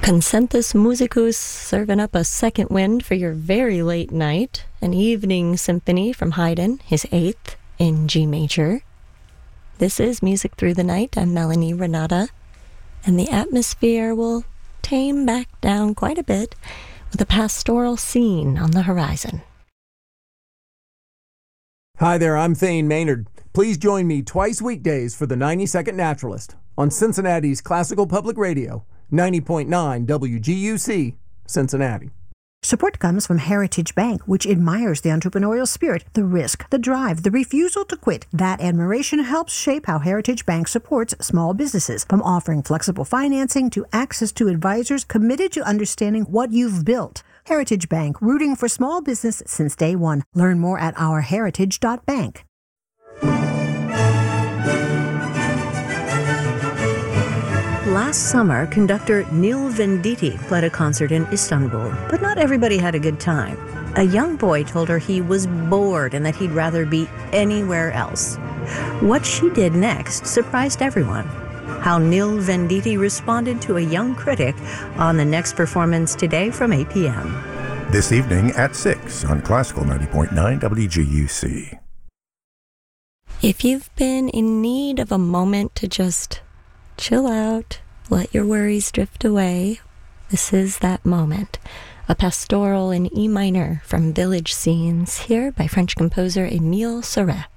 Concentus Musicus serving up a second wind for your very late night, an evening symphony from Haydn, his 8th in G major. This is Music Through the Night. I'm Melanie Renata, and the atmosphere will tame back down quite a bit with a pastoral scene on the horizon. Hi there, I'm Thane Maynard. Please join me twice weekdays for the 90-Second Naturalist on Cincinnati's Classical Public Radio, 90.9 WGUC, Cincinnati. Support comes from Heritage Bank, which admires the entrepreneurial spirit, the risk, the drive, the refusal to quit. That admiration helps shape how Heritage Bank supports small businesses, from offering flexible financing to access to advisors committed to understanding what you've built. Heritage Bank, rooting for small business since day one. Learn more at ourheritage.bank. Last summer, conductor Neil Venditti played a concert in Istanbul, but not everybody had a good time. A young boy told her he was bored and that he'd rather be anywhere else. What she did next surprised everyone. How Neil Venditti responded to a young critic on the next performance today from 8 p.m. This evening at 6 on Classical 90.9 WGUC. If you've been in need of a moment to just chill out, let your worries drift away, this is that moment. A pastoral in E minor from Village Scenes, here by French composer Émile Sauret.